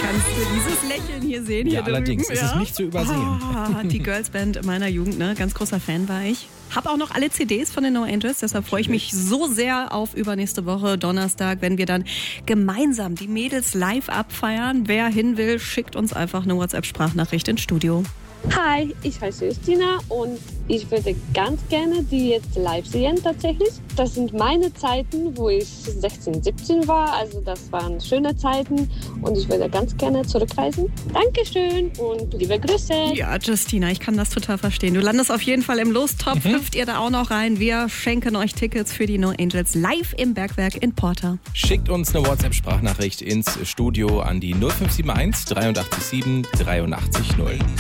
Kannst du dieses Lächeln hier sehen? Ja, hier allerdings. drüben? Es ist nicht zu übersehen. Die Girlsband meiner Jugend, ne? Ganz großer Fan war ich. Hab auch noch alle CDs von den No Angels, deshalb freue ich mich so sehr auf übernächste Woche, Donnerstag, wenn wir dann gemeinsam die Mädels live abfeiern. Wer hin will, schickt uns einfach eine WhatsApp-Sprachnachricht ins Studio. Hi, ich heiße Justina und ich würde ganz gerne die jetzt live sehen tatsächlich. Das sind meine Zeiten, wo ich 16, 17 war, also das waren schöne Zeiten und ich würde ganz gerne zurückreisen. Dankeschön und liebe Grüße. Ja, Justina, ich kann das total verstehen. Du landest auf jeden Fall im Lostopf, hüpft ihr da auch noch rein. Wir schenken euch Tickets für die No Angels live im Bergwerk in Porta. Schickt uns eine WhatsApp-Sprachnachricht ins Studio an die 0571 83 7 83 0.